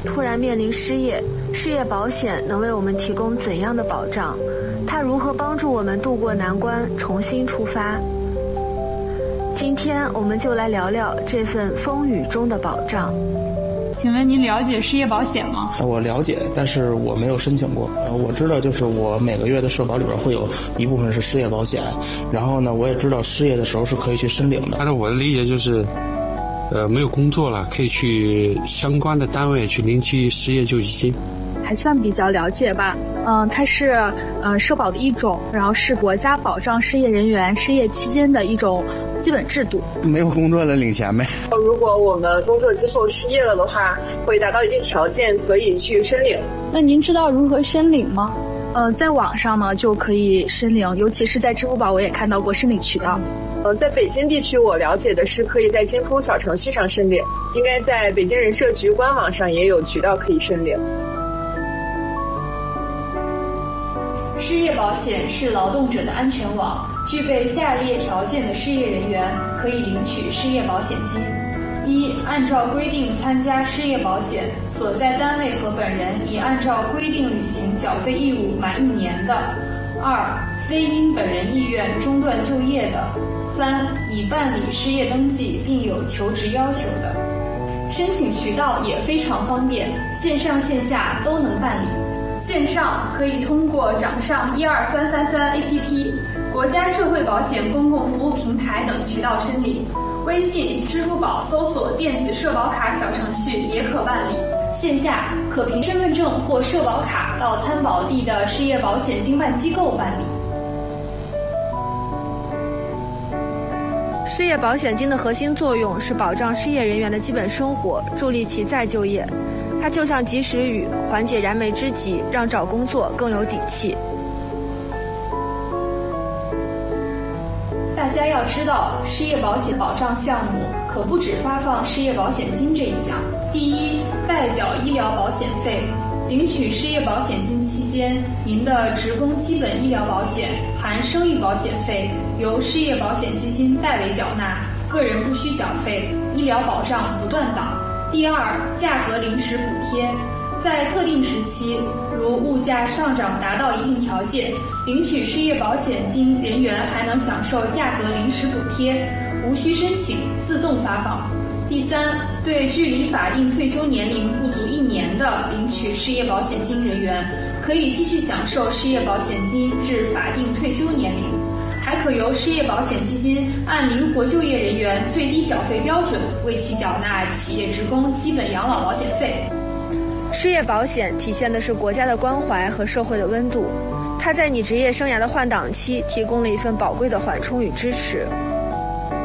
突然面临失业，失业保险能为我们提供怎样的保障？它如何帮助我们渡过难关，重新出发？今天我们就来聊聊这份风雨中的保障。 请问您了解失业保险吗？ 我了解，但是我没有申请过。我知道就是我每个月的社保里边会有一部分是失业保险，然后呢，我也知道失业的时候是可以去申领的。 按照我的理解就是，没有工作了，可以去相关的单位去领取失业救济金。 还算比较了解吧。它是社保的一种，然后是国家保障失业人员失业期间的一种基本制度。 没有工作了领钱呗。 如果我们工作之后失业了的话，会达到一定条件可以去申领。 那您知道如何申领吗？在网上呢就可以申领，尤其是在支付宝我也看到过申领渠道。 在北京地区我了解的是可以在京通小程序上申领，应该在北京人社局官网上也有渠道可以申领。 失业保险是劳动者的安全网，具备下列条件的失业人员可以领取失业保险金：一、按照规定参加失业保险，所在单位和本人已按照规定履行缴费义务满1年的；二、非因本人意愿中断就业的；三、已办理失业登记并有求职要求的。申请渠道也非常方便，线上线下都能办理。线上可以通过掌上12333 APP、国家社会保险公共服务平台等渠道申领，微信、支付宝搜索电子社保卡小程序也可办理。线下可凭身份证或社保卡到参保地的失业保险经办机构办理。 失业保险金的核心作用是保障失业人员的基本生活，助力其再就业。它就像及时雨，缓解燃眉之急，让找工作更有底气。 大家要知道，失业保险保障项目可不只发放失业保险金这一项。第一，代缴医疗保险费。领取失业保险金期间，您的职工基本医疗保险含生育保险费由失业保险基金代为缴纳，个人不需缴费，医疗保障不断档。第二，价格临时补贴。在特定时期，如物价上涨达到一定条件，领取失业保险金人员还能享受价格临时补贴，无需申请，自动发放。第三，对距离法定退休年龄不足1年的领取失业保险金人员，可以继续享受失业保险金至法定退休年龄，还可由失业保险基金按灵活就业人员最低缴费标准为其缴纳企业职工基本养老保险费。 失业保险体现的是国家的关怀和社会的温度，它在你职业生涯的换挡期提供了一份宝贵的缓冲与支持。